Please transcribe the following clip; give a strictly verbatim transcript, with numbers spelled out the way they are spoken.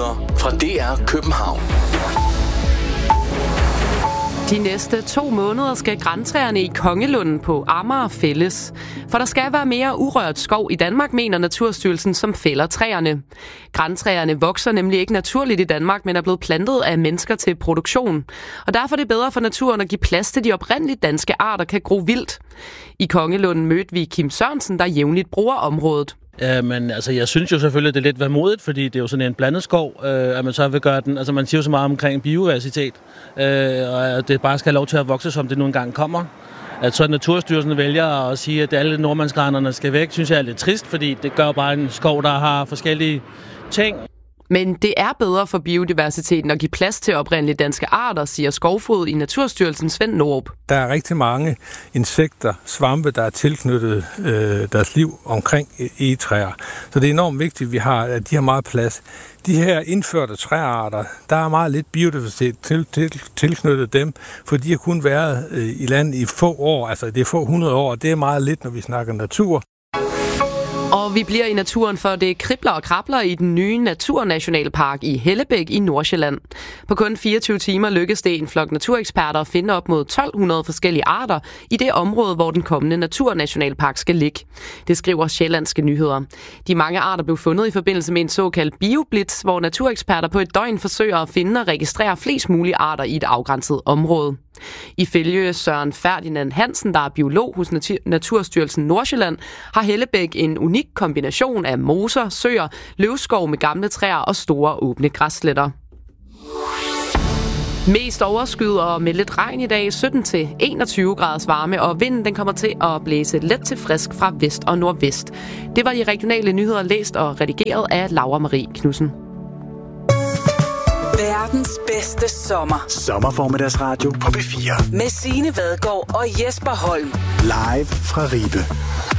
nyheder fra D R København. De næste to måneder skal grantræerne i Kongelunden på Amager fældes. For der skal være mere urørt skov i Danmark, mener Naturstyrelsen, som fælder træerne. Grantræerne vokser nemlig ikke naturligt i Danmark, men er blevet plantet af mennesker til produktion. Og derfor er det bedre for naturen at give plads til de oprindelige danske arter kan gro vildt. I Kongelunden mødte vi Kim Sørensen, der jævnligt bruger området. Ja, men altså, jeg synes jo selvfølgelig, at det er lidt vemodigt, fordi det er jo sådan en blandet skov, øh, at man så vil gøre den. Altså, man siger jo så meget omkring biodiversitet, øh, og at det bare skal have lov til at vokse, som det nu engang kommer. At så Naturstyrelsen vælger at sige, at alle nordmandsgranerne skal væk, synes jeg er lidt trist, fordi det gør bare en skov, der har forskellige ting. Men det er bedre for biodiversiteten at give plads til oprindelige danske arter, siger skovfoged i Naturstyrelsen Svend Norup. Der er rigtig mange insekter, svampe, der er tilknyttet øh, deres liv omkring egetræer. Så det er enormt vigtigt, at vi har, at de har meget plads. De her indførte træarter, der er meget lidt biodiversitet til, til, tilknyttet dem, for de har kun været øh, i landet i få år, altså det er få hundrede år, og det er meget lidt, når vi snakker natur. Og vi bliver i naturen, for det kribler og krabler i den nye Naturnationalpark i Hellebæk i Nordsjælland. På kun fireogtyve timer lykkedes det en flok natureksperter at finde op mod tolv hundrede forskellige arter i det område, hvor den kommende Naturnationalpark skal ligge. Det skriver Sjællandske Nyheder. De mange arter blev fundet i forbindelse med en såkaldt bioblitz, hvor natureksperter på et døgn forsøger at finde og registrere flest mulige arter i et afgrænset område. Ifølge Søren Ferdinand Hansen, der er biolog hos Naturstyrelsen Nordsjælland, har Hellebæk en unik kombination af moser, søer, løvskov med gamle træer og store åbne græssletter. Mest overskyet og med lidt regn i dag, sytten til enogtyve graders varme, og vinden den kommer til at blæse let til frisk fra vest og nordvest. Det var de regionale nyheder læst og redigeret af Laura Marie Knudsen. Verdens bedste sommer. Sommerformiddagsradio på B fire. Med Signe Vadgaard og Jesper Holm. Live fra Ribe.